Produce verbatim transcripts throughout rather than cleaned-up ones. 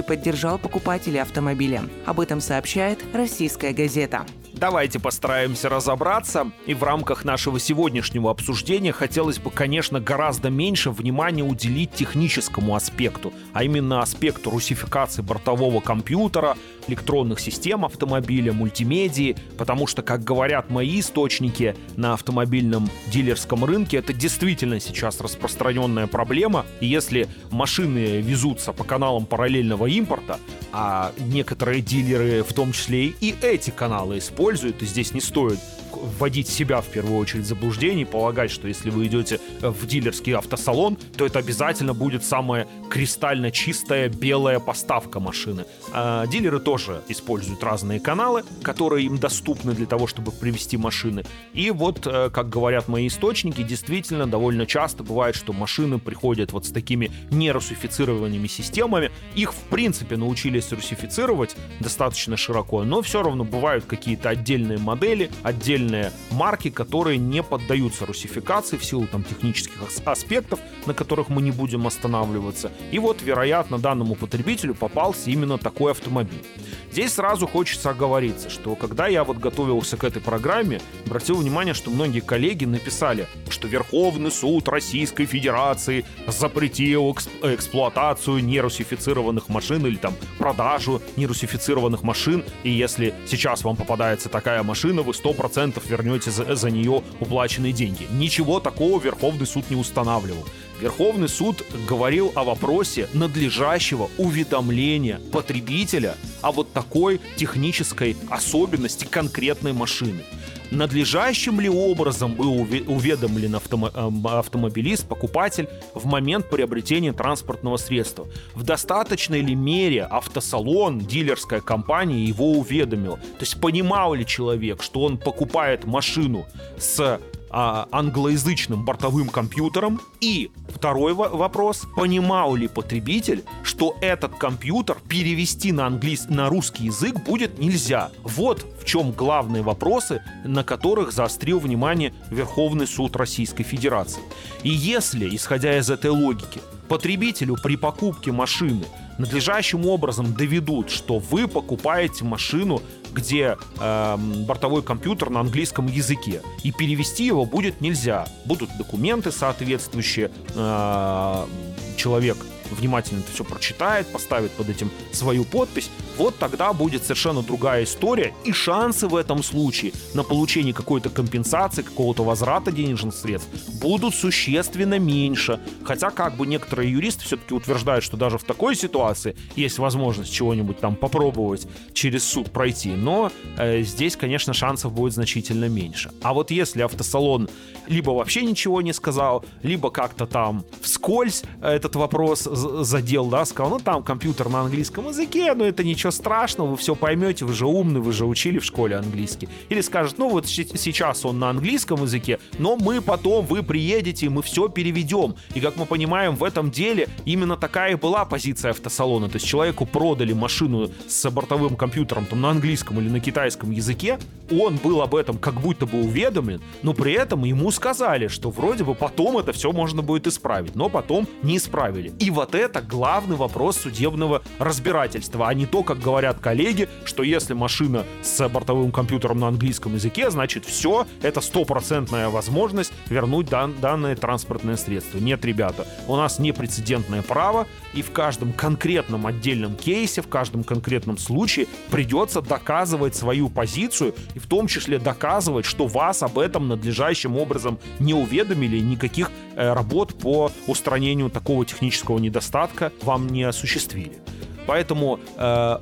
поддержал покупателей автомобиля. Об этом сообщает «Российская газета». Давайте постараемся разобраться, и в рамках нашего сегодняшнего обсуждения хотелось бы, конечно, гораздо меньше внимания уделить техническому аспекту, а именно аспекту русификации бортового компьютера, электронных систем автомобиля, мультимедии, потому что, как говорят мои источники на автомобильном дилерском рынке, это действительно сейчас распространенная проблема, и если машины везутся по каналам параллельного импорта, а некоторые дилеры в том числе и эти каналы используют, и здесь не стоит вводить себя в первую очередь в заблуждение и полагать, что если вы идете в дилерский автосалон, то это обязательно будет самая кристально чистая белая поставка машины. А дилеры тоже используют разные каналы, которые им доступны для того, чтобы привезти машины. И вот, как говорят мои источники, действительно довольно часто бывает, что машины приходят вот с такими нерусифицированными системами. Их, в принципе, научились русифицировать достаточно широко, но все равно бывают какие-то отдельные модели, отдельные марки, которые не поддаются русификации в силу там технических аспектов, на которых мы не будем останавливаться. И вот, вероятно, данному потребителю попался именно такой автомобиль. Здесь сразу хочется оговориться, что когда я вот готовился к этой программе, обратил внимание, что многие коллеги написали, что Верховный суд Российской Федерации запретил эксп- эксплуатацию нерусифицированных машин или там продажу нерусифицированных машин, и если сейчас вам попадается такая машина, вы сто процентов вернете за, за нее уплаченные деньги. Ничего такого Верховный суд не устанавливал. Верховный суд говорил о вопросе надлежащего уведомления потребителя о вот такой технической особенности конкретной машины. Надлежащим ли образом был уведомлен автомо- автомобилист, покупатель в момент приобретения транспортного средства? В достаточной ли мере автосалон, дилерская компания его уведомила? То есть понимал ли человек, что он покупает машину с а, англоязычным бортовым компьютером? И второй в- вопрос, понимал ли потребитель, что этот компьютер перевести на, английский, на русский язык будет нельзя? Вот в чем главные вопросы, на которых заострил внимание Верховный суд Российской Федерации. И если, исходя из этой логики, потребителю при покупке машины надлежащим образом доведут, что вы покупаете машину, где э, бортовой компьютер на английском языке, и перевести его будет нельзя. Будут документы соответствующие, э, человек внимательно это все прочитает, поставит под этим свою подпись, вот тогда будет совершенно другая история, и шансы в этом случае на получение какой-то компенсации, какого-то возврата денежных средств будут существенно меньше. Хотя как бы некоторые юристы все-таки утверждают, что даже в такой ситуации есть возможность чего-нибудь там попробовать через суд пройти, но э, здесь, конечно, шансов будет значительно меньше. А вот если автосалон либо вообще ничего не сказал, либо как-то там вскользь этот вопрос задел, да, сказал, ну там компьютер на английском языке, но это ничего страшного, вы все поймете, вы же умны, вы же учили в школе английский. Или скажет, ну вот сейчас он на английском языке, но мы потом, вы приедете, и мы все переведем. И как мы понимаем, в этом деле именно такая и была позиция автосалона. То есть человеку продали машину с бортовым компьютером там на английском или на китайском языке, он был об этом как будто бы уведомлен, но при этом ему сказали, что вроде бы потом это все можно будет исправить, но потом не исправили. И вот это главный вопрос судебного разбирательства, а не то, как говорят коллеги, что если машина с бортовым компьютером на английском языке, значит все, это стопроцентная возможность вернуть дан- данное транспортное средство. Нет, ребята, у нас непрецедентное право, и в каждом конкретном отдельном кейсе, в каждом конкретном случае придется доказывать свою позицию, и в том числе доказывать, что вас об этом надлежащим образом не уведомили, никаких э, работ по устранению такого технического недостатка вам не осуществили. Поэтому э,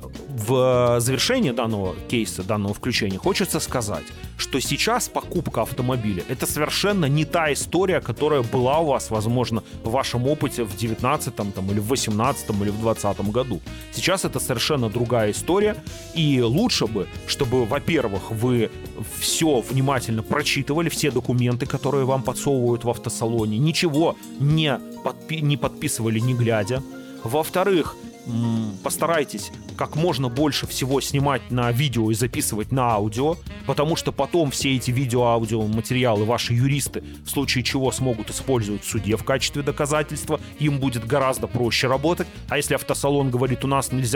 в завершении данного кейса, данного включения хочется сказать, что сейчас покупка автомобиля — это совершенно не та история, которая была у вас, возможно, в вашем опыте в девятнадцатом там, или в восемнадцатом или в двадцатом году. Сейчас это совершенно другая история, и лучше бы, чтобы, во-первых, вы все внимательно прочитывали, все документы, которые вам подсовывают в автосалоне, ничего не, подпи- не подписывали не глядя. Во-вторых, постарайтесь как можно больше всего снимать на видео и записывать на аудио, потому что потом все эти видео-аудио материалы ваши юристы в случае чего смогут использовать в суде в качестве доказательства, им будет гораздо проще работать. А если автосалон говорит, у нас нельзя